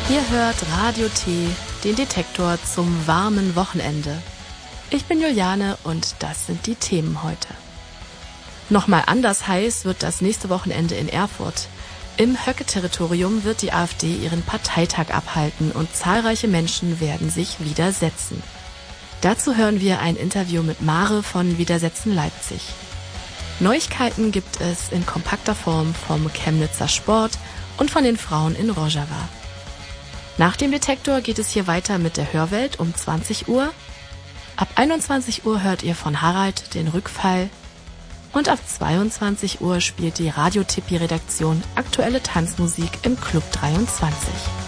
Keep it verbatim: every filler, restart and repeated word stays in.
Ihr hört Radio T, den Detektor zum warmen Wochenende. Ich bin Juliane und das sind die Themen heute. Nochmal anders heiß wird das nächste Wochenende in Erfurt. Im Höcke-Territorium wird die AfD ihren Parteitag abhalten und zahlreiche Menschen werden sich widersetzen. Dazu hören wir ein Interview mit Mare von Widersetzen Leipzig. Neuigkeiten gibt es in kompakter Form vom Chemnitzer Sport und von den Frauen in Rojava. Nach dem Detektor geht es hier weiter mit der Hörwelt um zwanzig Uhr. Ab einundzwanzig Uhr hört ihr von Harald den Rückfall. Und ab zweiundzwanzig Uhr spielt die Radio-Tippi-Redaktion aktuelle Tanzmusik im Club dreiundzwanzig.